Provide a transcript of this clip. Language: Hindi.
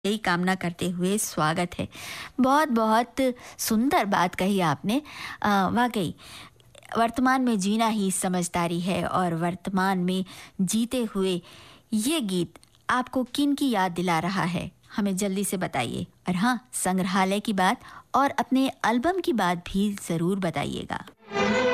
यही कामना करते हुए स्वागत है। बहुत बहुत सुंदर बात कही आपने। वाकई वर्तमान में जीना ही समझदारी है और वर्तमान में जीते हुए ये गीत आपको किन की याद दिला रहा है, हमें जल्दी से बताइए। और हाँ, संग्रहालय की बात और अपने एल्बम की बात भी ज़रूर बताइएगा।